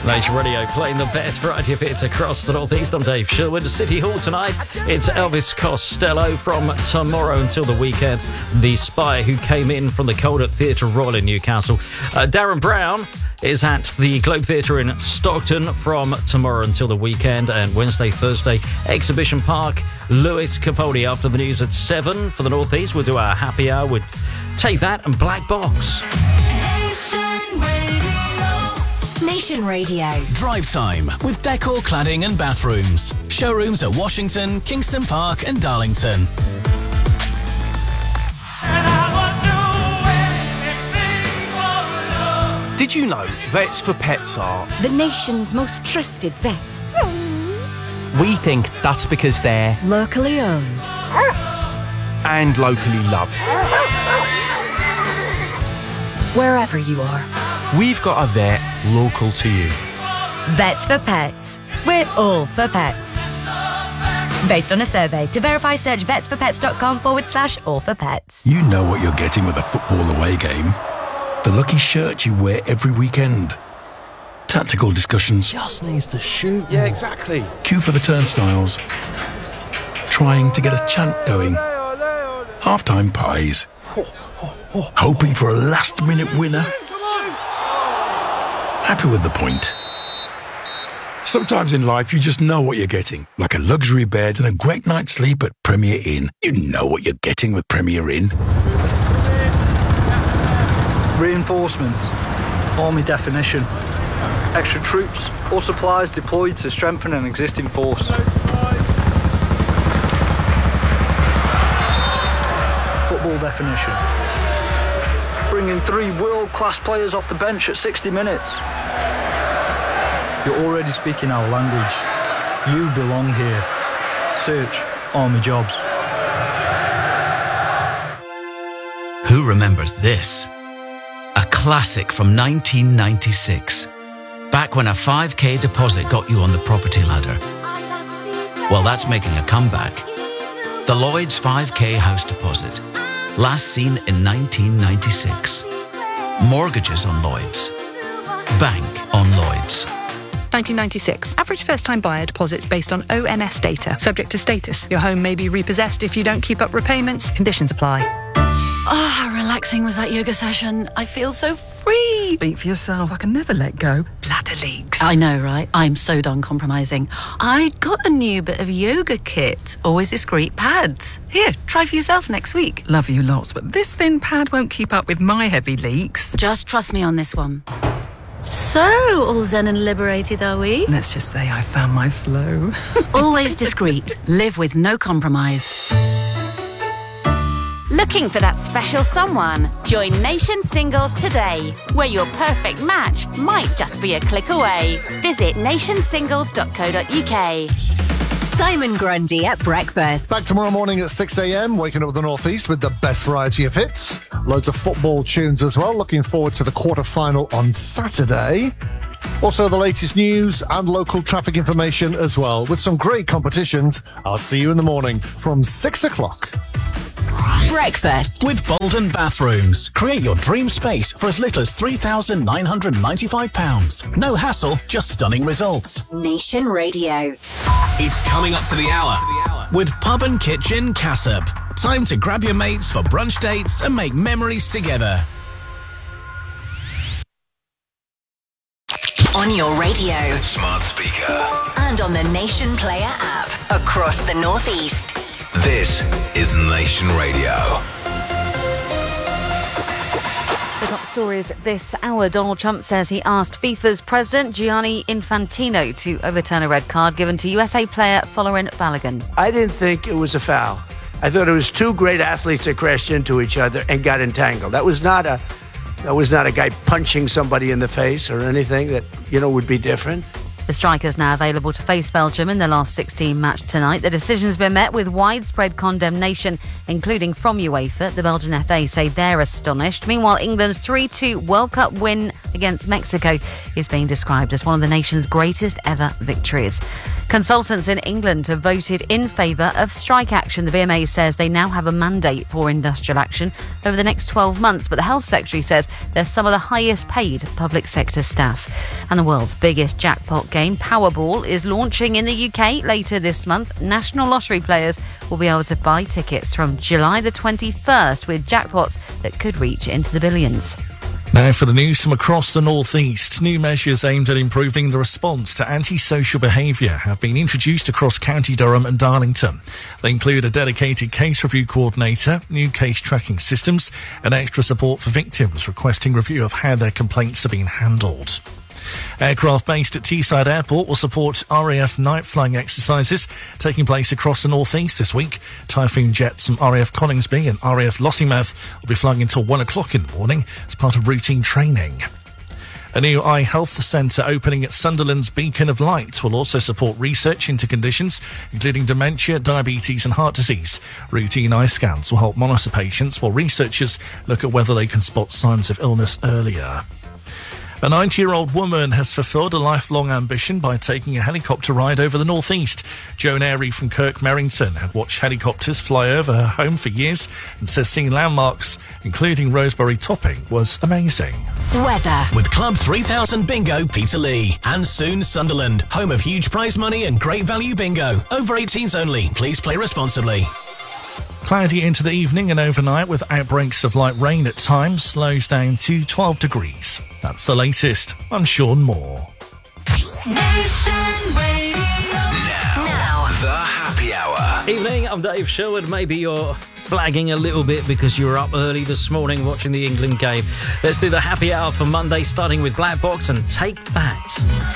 Nation Radio playing the best variety of hits across the Northeast. I'm Dave Sherwood. At City Hall tonight, it's Elvis Costello from Tomorrow Until the Weekend, the spy who came in from the cold at Theatre Royal in Newcastle. Darren Brown is at the Globe Theatre in Stockton from Tomorrow Until the Weekend, and Wednesday, Thursday, Exhibition Park. Lewis Capaldi after the news at 7 for the Northeast. We'll do our happy hour with Take That and Black Box. Nation Radio. Drive Time with Decor Cladding and Bathrooms. Showrooms at Washington, Kingston Park and Darlington. Did you know Vets for Pets are the nation's most trusted vets? We think that's because they're Locally owned and locally loved. wherever you are. We've got a vet local to you. Vets for Pets. We're all for pets. Based on a survey. To verify, search vetsforpets.com/all for pets. You know what you're getting with a football away game. The lucky shirt you wear every weekend. Tactical discussions. Just needs to shoot. Yeah, exactly. Queue for the turnstiles. Trying to get a chant going. Half-time pies. Hoping for a last-minute winner. Happy with the point. Sometimes in life you just know what you're getting. Like a luxury bed and a great night's sleep at Premier Inn. You know what you're getting with Premier Inn. Reinforcements. Army definition. Extra troops or supplies deployed to strengthen an existing force. Football definition. Bringing 3 world-class players off the bench at 60 minutes. You're already speaking our language. You belong here. Search Army Jobs. Who remembers this? A classic from 1996. Back when a 5k deposit got you on the property ladder. Well, that's making a comeback. The Lloyds 5k house deposit. Last seen in 1996. Mortgages on Lloyds. Bank on Lloyds. 1996. Average first-time buyer deposits based on ONS data. Subject to status. Your home may be repossessed if you don't keep up repayments. Conditions apply. Oh, how relaxing was that yoga session. I feel so free. Speak for yourself. I can never let go. Bladder leaks. I know, right? I'm so done compromising. I got a new bit of yoga kit. Always discreet pads. Here, try for yourself next week. Love you lots, but this thin pad won't keep up with my heavy leaks. Just trust me on this one. So, all zen and liberated, are we? Let's just say I found my flow. Always discreet. Live with no compromise. Looking for that special someone? Join Nation Singles today, where your perfect match might just be a click away. Visit nationsingles.co.uk. Simon Grundy at breakfast. Back tomorrow morning at 6 a.m, waking up with the Northeast with the best variety of hits. Loads of football tunes as well. Looking forward to the quarter-final on Saturday. Also, the latest news and local traffic information as well, with some great competitions. I'll see you in the morning from 6 o'clock. Breakfast with Bolden Bathrooms. Create your dream space for as little as £3,995. No hassle, just stunning results. Nation Radio. It's coming up to the hour with Pub and Kitchen Cassop. Time to grab your mates for brunch dates and make memories together. On your radio, smart speaker, and on the Nation Player app across the Northeast. This is Nation Radio. The top stories this hour. Donald Trump says he asked FIFA's president, Gianni Infantino, to overturn a red card given to USA player Folarin Balogun. I didn't think it was a foul. I thought it was 2 great athletes that crashed into each other and got entangled. That was not a guy punching somebody in the face or anything that, would be different. The striker's now available to face Belgium in their last 16 match tonight. The decision's been met with widespread condemnation, including from UEFA. The Belgian FA say they're astonished. Meanwhile, England's 3-2 World Cup win against Mexico is being described as one of the nation's greatest ever victories. Consultants in England have voted in favour of strike action. The BMA says they now have a mandate for industrial action over the next 12 months, but the Health Secretary says they're some of the highest paid public sector staff. And the world's biggest jackpot game, Powerball, is launching in the UK later this month. National Lottery players will be able to buy tickets from July the 21st with jackpots that could reach into the billions. Now for the news from across the North East. New measures aimed at improving the response to antisocial behaviour have been introduced across County Durham and Darlington. They include a dedicated case review coordinator, new case tracking systems, and extra support for victims requesting review of how their complaints are being handled. Aircraft based at Teesside Airport will support RAF night flying exercises taking place across the North East this week. Typhoon jets from RAF Coningsby and RAF Lossiemouth will be flying until 1 o'clock in the morning as part of routine training. A new eye health centre opening at Sunderland's Beacon of Light will also support research into conditions including dementia, diabetes and heart disease. Routine eye scans will help monitor patients while researchers look at whether they can spot signs of illness earlier. A 90-year-old woman has fulfilled a lifelong ambition by taking a helicopter ride over the North East. Joan Airy from Kirk Merrington had watched helicopters fly over her home for years and says seeing landmarks, including Rosebery Topping, was amazing. Weather. With Club 3000 Bingo, Peterlee. And soon Sunderland, home of huge prize money and great value bingo. Over 18s only. Please play responsibly. Cloudy into the evening and overnight with outbreaks of light rain at times, lows down to 12 degrees. That's the latest. I'm Sean Moore. Now, the happy hour. Evening, I'm Dave Sherwood. Maybe you're flagging a little bit because you were up early this morning watching the England game. Let's do the happy hour for Monday, starting with Black Box and Take That.